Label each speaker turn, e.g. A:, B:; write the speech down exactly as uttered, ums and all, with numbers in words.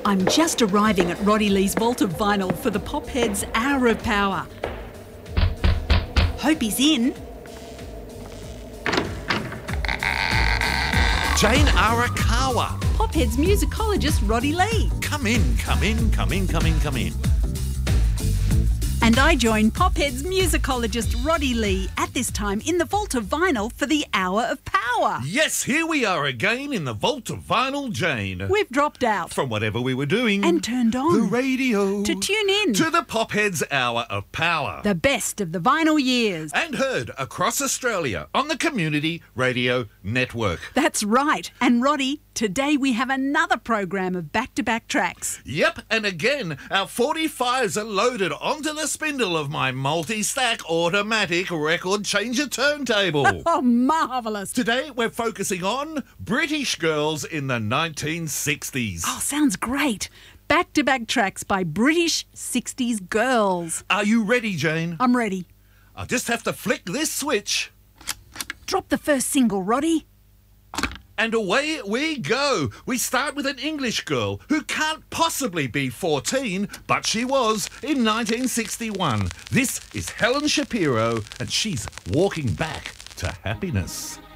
A: I'm just arriving at Roddy Lee's Vault of Vinyl for the Popheads Hour of Power. Hope he's in.
B: Jane Arakawa.
A: Popheads musicologist Roddy Lee.
B: Come in, come in, come in, come in, come in.
A: And I join Popheads musicologist Roddy Lee at this time in the Vault of Vinyl for the Hour of Power.
B: Yes, here we are again in the Vault of Vinyl, Jane.
A: We've dropped out.
B: From whatever we were doing.
A: And turned on.
B: The radio.
A: To tune in.
B: To the Popheads Hour of Power.
A: The best of the vinyl years.
B: And heard across Australia on the Community Radio Network.
A: That's right. And Roddy, today we have another program of back-to-back tracks.
B: Yep, and again, our forty-fives are loaded onto the spindle of my multi-stack automatic record changer turntable.
A: Oh, marvellous.
B: Today we're focusing on British girls in the nineteen sixties.
A: Oh, sounds great. Back-to-back tracks by British sixties girls.
B: Are you ready, Jane?
A: I'm ready.
B: I'll just have to flick this switch.
A: Drop the first single, Roddy.
B: And away we go. We start with an English girl who can't possibly be fourteen, but she was in nineteen sixty-one. This is Helen Shapiro, and she's walking back to happiness.